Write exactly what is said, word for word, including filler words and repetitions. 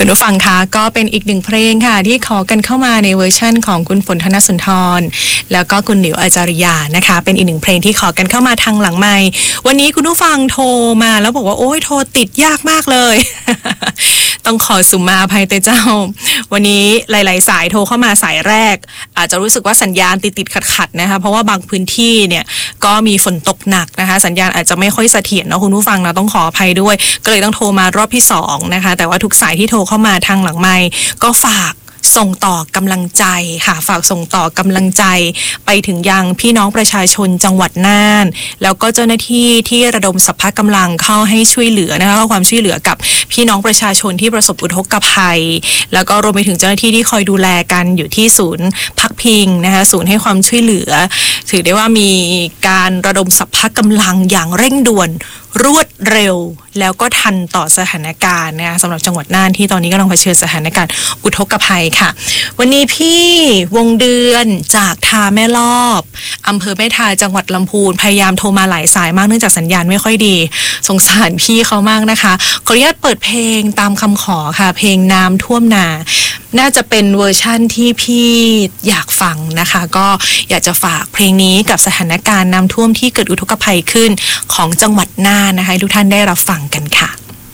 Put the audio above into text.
คุณผู้ฟังคะก็เป็นอีกหนึ่งเพลงค่ะที่ขอกันเข้ามาในเวอร์ชั่นของคุณฝนธนสุนทรแล้วก็คุณหลิวอาจาริยานะคะเป็นอีกหนึ่งเพลงที่ขอกันเข้ามาทางหลังไมค์วันนี้คุณผู้ฟังโทรมาแล้วบอกว่าโอ้ยโทรติดยากมากเลย ต้องขอสุมาอภัยเตเจ้าวันนี้หลายๆสายโทรเข้ามาสายแรกอาจจะรู้สึกว่าสัญญาณติดๆขัดๆนะคะเพราะว่าบางพื้นที่เนี่ยก็มีฝนตกหนักนะคะสัญญาณอาจจะไม่ค่อยเสถียรเนาะคุณผู้ฟังนะต้องขออภัยด้วยก็เลยต้องโทรมารอบที่สองนะคะแต่ว่าทุกสายที่โทรเข้ามาทางหลังไมค์ก็ฝากส่งต่อกำลังใจค่ะฝากส่งต่อกำลังใจไปถึงยังพี่น้องประชาชนจังหวัดน่านแล้วก็เจ้าหน้าที่ที่ระดมสรรพกำลังเข้าให้ช่วยเหลือนะคะความช่วยเหลือกับพี่น้องประชาชนที่ประสบอุทกภัยแล้วก็รวมไปถึงเจ้าหน้าที่ที่คอยดูแลกันอยู่ที่ศูนย์พักพิงนะคะศูนย์ให้ความช่วยเหลือถือได้ว่ามีการระดมสรรพกำลังอย่างเร่งด่วนรวดเร็วแล้วก็ทันต่อสถานการณ์นะคะสำหรับจังหวัดน่านที่ตอนนี้กำลังเผชิญสถานการณ์อุทกภัยค่ะวันนี้พี่วงเดือนจากทาแม่ลอบอำเภอแม่ทาจังหวัดลำพูนพยายามโทรมาหลายสายมากเนื่องจากสัญญาณไม่ค่อยดีสงสารพี่เขามากนะคะขออนุญาตเปิดเพลงตามคำขอค่ะเพลงน้ำท่วมนาน่าจะเป็นเวอร์ชั่นที่พี่อยากฟังนะคะก็อยากจะฝากเพลงนี้กับสถานการณ์น้ำท่วมที่เกิดอุทกภัยขึ้นของจังหวัดน่านนะคะให้ทุกท่านได้รับฟังกันค่ะ